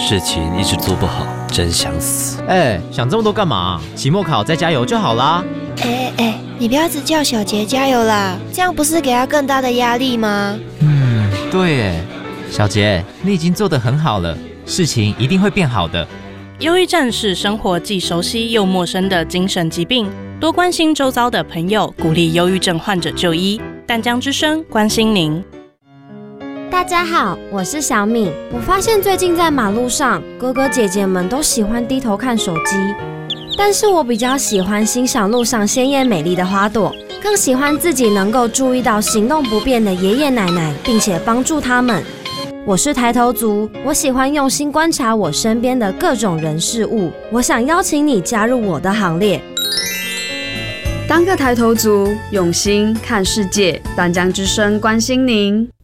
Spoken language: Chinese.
事情一直做不好，真想死。 想这么多干嘛？期末考再加油就好啦。 你不要只叫小杰加油啦，这样不是给他更大的压力吗？ 对耶，小杰，你已经做得很好了，事情一定会变好的。 忧郁症是生活既熟悉又陌生的精神疾病，多关心周遭的朋友，鼓励忧郁症患者就医。淡江之声关心您。 大家好，我是小敏。我发现最近在马路上，哥哥姐姐们都喜欢低头看手机，但是我比较喜欢欣赏路上鲜艳美丽的花朵，更喜欢自己能够注意到行动不便的爷爷奶奶，并且帮助他们。我是抬头族，我喜欢用心观察我身边的各种人事物。我想邀请你加入我的行列， 当个抬头族，用心看世界。淡江之声关心您。